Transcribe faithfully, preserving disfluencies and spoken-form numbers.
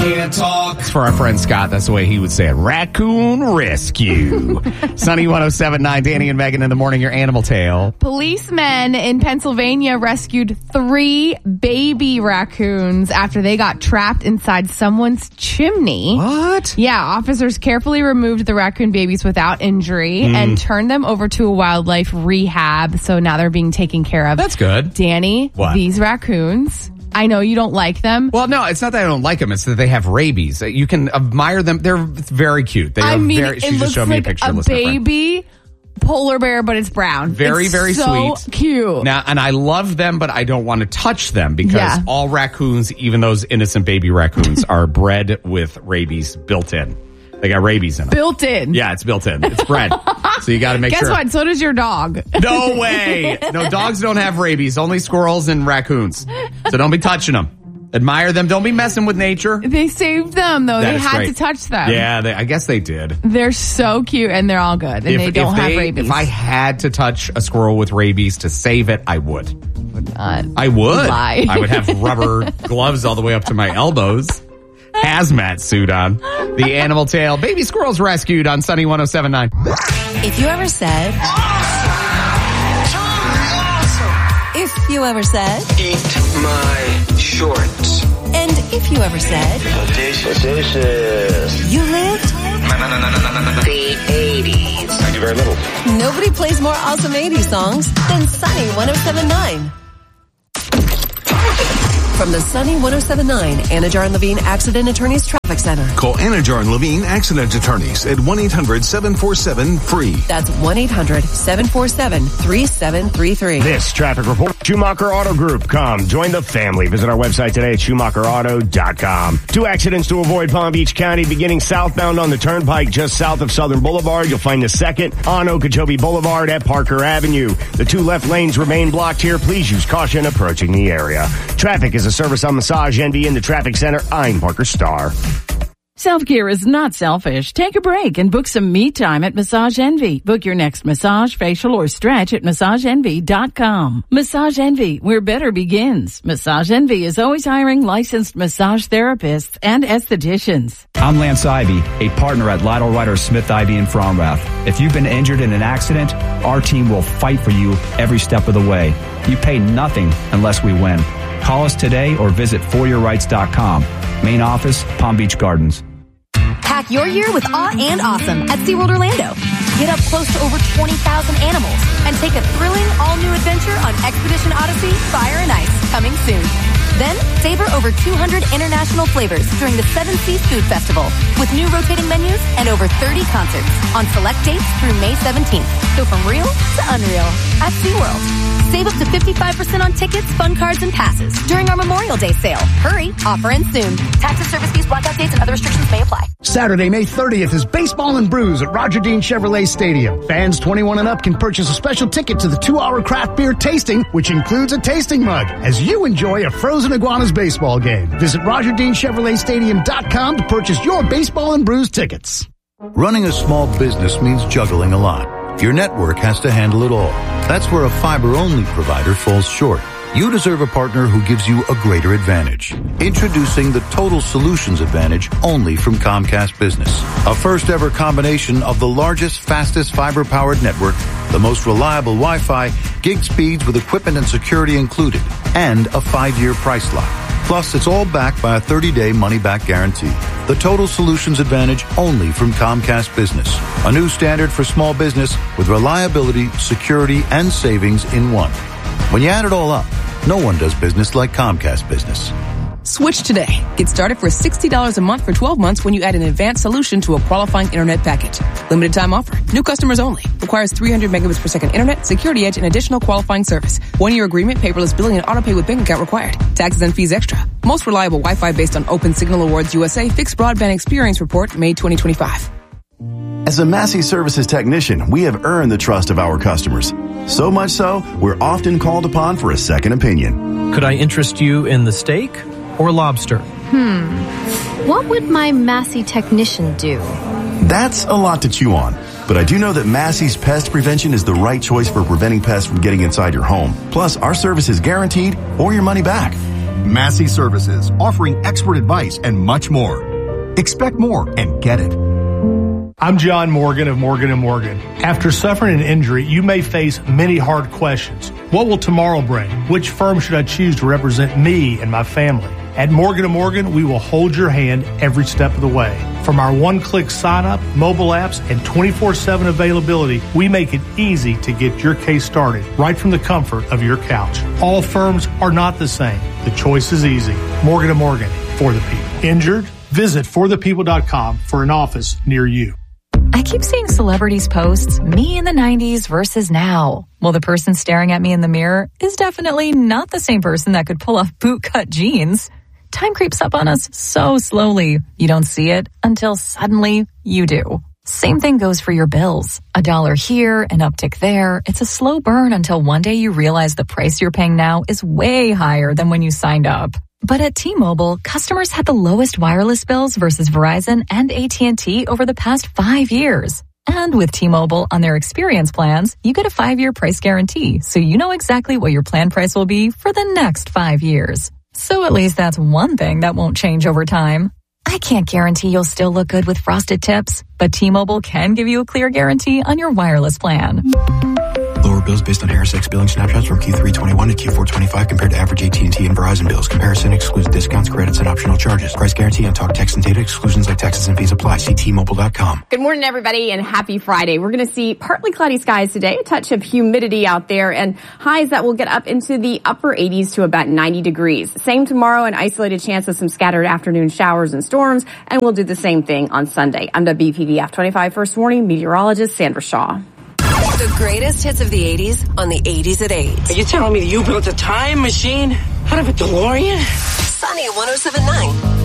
can't talk. For our friend Scott, that's the way he would say it. Raccoon rescue. Sunny one oh seven point nine, Danny and Megan in the morning, your animal tale. Policemen in Pennsylvania rescued three baby raccoons after they got trapped inside someone's chimney. What? Yeah, officers carefully removed the raccoon babies without injury Mm. and turned them over to a wildlife rehab. So now they're being taken care of. That's good. Danny, What? these raccoons, I know you don't like them. Well, no, it's not that I don't like them. It's that they have rabies. You can admire them. They're very cute. They I are mean, very, it she just looks showed me like a picture. a Listen, friend. baby polar bear, but it's brown. Very, it's very so sweet. cute. Now, and I love them, but I don't want to touch them because Yeah. all raccoons, even those innocent baby raccoons, are bred with rabies built in. They got rabies in them. Built in. Yeah, it's built in. It's bred. So you got to make Guess sure. what? So does your dog. No way. No, dogs don't have rabies. Only squirrels and raccoons. So don't be touching them. Admire them. Don't be messing with nature. They saved them, though. That they is had great. to touch them. Yeah, they, I guess they did. They're so cute, and they're all good, and If, they don't if have they- rabies. If I had to touch a squirrel with rabies to save it, I would. Not I would. lie. I would have rubber gloves all the way up to my elbows. Hazmat suit on. The animal tale. Baby squirrels rescued on Sunny one oh seven point nine. If you ever said... If you ever said... Eat my shorts. And if you ever said... Delicious. You lived... The eighties. I do very little. Nobody plays more awesome eighties songs than Sunny one oh seven point nine. From the Sunny one oh seven point nine Anajar and Levine Accident Attorneys Traffic Center. Call Anajar and Levine Accident Attorneys at one eight hundred seven four seven free. That's one eight hundred seven four seven three seven three three. This traffic report, Schumacher Auto Group. Come, join the family. Visit our website today at schumacher auto dot com. Two accidents to avoid Palm Beach County. Beginning southbound on the Turnpike just south of Southern Boulevard. You'll find the second on Okeechobee Boulevard at Parker Avenue. The two left lanes remain blocked here. Please use caution approaching the area. Traffic is a service on Massage Envy in the Traffic Center. I'm Parker Starr. Self-care is not selfish. Take a break and book some me time at Massage Envy. Book your next massage, facial, or stretch at massage envy dot com. Massage Envy, where better begins. Massage Envy is always hiring licensed massage therapists and estheticians. I'm Lance Ivy, a partner at Lytle Ryder Smith Ivy in Fromrath. If you've been injured in an accident, our team will fight for you every step of the way. You pay nothing unless we win. Call us today or visit for your rights dot com. Main office, Palm Beach Gardens. Pack your year with awe and awesome at SeaWorld Orlando. Get up close to over twenty thousand animals and take a thrilling all-new adventure on Expedition Odyssey Fire and Ice, coming soon. Then, savor over two hundred international flavors during the Seven Seas Food Festival with new rotating menus and over thirty concerts on select dates through May seventeenth. Go from real to unreal at SeaWorld. Save up to fifty-five percent on tickets, fun cards, and passes during our Memorial Day sale. Hurry, offer ends soon. Taxes, service fees, blackout dates, and other restrictions may apply. Saturday, May thirtieth is Baseball and Brews at Roger Dean Chevrolet Stadium. Fans twenty-one and up can purchase a special ticket to the two-hour craft beer tasting, which includes a tasting mug, as you enjoy a Frozen Iguanas baseball game. Visit roger dean chevrolet stadium dot com to purchase your Baseball and Brews tickets. Running a small business means juggling a lot. Your network has to handle it all. That's where a fiber-only provider falls short. You deserve a partner who gives you a greater advantage. Introducing the Total Solutions Advantage only from Comcast Business. A first-ever combination of the largest, fastest fiber-powered network, the most reliable Wi-Fi, gig speeds with equipment and security included, and a five-year price lock. Plus, it's all backed by a thirty-day money-back guarantee. The Total Solutions Advantage only from Comcast Business. A new standard for small business with reliability, security, and savings in one. When you add it all up, no one does business like Comcast Business. Switch today. Get started for sixty dollars a month for twelve months when you add an advanced solution to a qualifying internet package. Limited time offer. New customers only. Requires three hundred megabits per second internet, security edge, and additional qualifying service. One-year agreement, paperless billing, and autopay with bank account required. Taxes and fees extra. Most reliable Wi-Fi based on Open Signal Awards U S A Fixed Broadband Experience Report, May twenty twenty-five. As a Massey Services technician, we have earned the trust of our customers. So much so, we're often called upon for a second opinion. Could I interest you in the steak or lobster? Hmm. What would my Massey technician do? That's a lot to chew on. But I do know that Massey's Pest Prevention is the right choice for preventing pests from getting inside your home. Plus, our service is guaranteed or your money back. Massey Services, offering expert advice and much more. Expect more and get it. I'm John Morgan of Morgan and Morgan. After suffering an injury, you may face many hard questions. What will tomorrow bring? Which firm should I choose to represent me and my family? At Morgan and Morgan, we will hold your hand every step of the way. From our one-click sign-up, mobile apps, and twenty-four seven availability, we make it easy to get your case started right from the comfort of your couch. All firms are not the same. The choice is easy. Morgan and Morgan, for the people. Injured? Visit for the people dot com for an office near you. I keep seeing celebrities posts, me in the nineties versus now. Well, the person staring at me in the mirror is definitely not the same person that could pull off bootcut jeans. Time creeps up on us so slowly. You don't see it until suddenly you do. Same thing goes for your bills. A dollar here, an uptick there. It's a slow burn until one day you realize the price you're paying now is way higher than when you signed up. But at T-Mobile, customers had the lowest wireless bills versus Verizon and A T and T over the past five years. And with T-Mobile on their experience plans, you get a five-year price guarantee, so you know exactly what your plan price will be for the next five years. So at least that's one thing that won't change over time. I can't guarantee you'll still look good with frosted tips, but T-Mobile can give you a clear guarantee on your wireless plan. Lower bills based on Harris X billing snapshots from Q three twenty-one to Q four twenty-five compared to average A T and T and Verizon bills. Comparison excludes discounts, credits, and optional charges. Price guarantee on talk, text, and data. Exclusions like taxes and fees apply. See T Mobile dot com. Good morning, everybody, and happy Friday. We're going to see partly cloudy skies today, a touch of humidity out there, and highs that will get up into the upper eighties to about ninety degrees. Same tomorrow, an isolated chance of some scattered afternoon showers and storms, and we'll do the same thing on Sunday. I'm W P B F twenty-five First Warning meteorologist Sandra Shaw. The greatest hits of the eighties on the eighties at eight. Are you telling me that you built a time machine out of a DeLorean? Sunny one oh seven point nine.